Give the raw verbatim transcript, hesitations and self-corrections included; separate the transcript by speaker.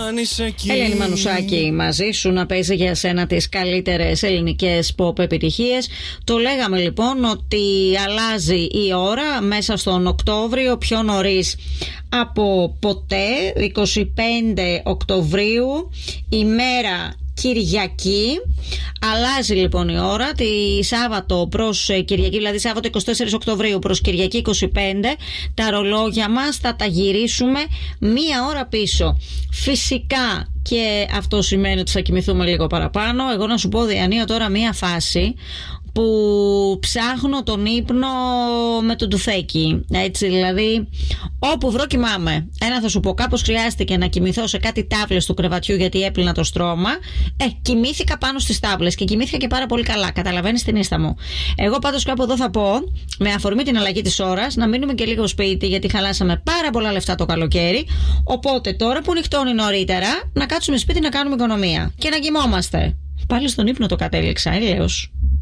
Speaker 1: Ελένη Μανουσάκη μαζί σου να παίζει για σένα τις καλύτερες ελληνικές pop επιτυχίες. Το λέγαμε λοιπόν ότι αλλάζει η ώρα μέσα στον Οκτώβριο, πιο νωρίς από ποτέ. είκοσι πέντε Οκτωβρίου, ημέρα Κυριακή. Αλλάζει λοιπόν η ώρα, τη Σάββατο προς Κυριακή, δηλαδή Σάββατο εικοστή τέταρτη Οκτωβρίου προς Κυριακή είκοσι πέντε. Τα ρολόγια μας θα τα γυρίσουμε μία ώρα πίσω. Φυσικά και αυτό σημαίνει ότι θα κοιμηθούμε λίγο παραπάνω. Εγώ να σου πω, Διανύω, τώρα μία φάση που ψάχνω τον ύπνο με το τουφέκι. Έτσι, δηλαδή, όπου βρω κοιμάμαι. Ένα θα σου πω, κάπως χρειάστηκε να κοιμηθώ σε κάτι τάβλες του κρεβατιού γιατί έπλυνα το στρώμα. Ε, κοιμήθηκα πάνω στις τάβλες και κοιμήθηκα και πάρα πολύ καλά. Καταλαβαίνεις την ίστα μου. Εγώ πάντως κάπου εδώ θα πω, με αφορμή την αλλαγή της ώρας, να μείνουμε και λίγο σπίτι γιατί χαλάσαμε πάρα πολλά λεφτά το καλοκαίρι. Οπότε τώρα που νυχτώνει νωρίτερα, να κάτσουμε σπίτι να κάνουμε οικονομία και να κοιμόμαστε. Πάλι στον ύπνο το κατέληξα, έλεος.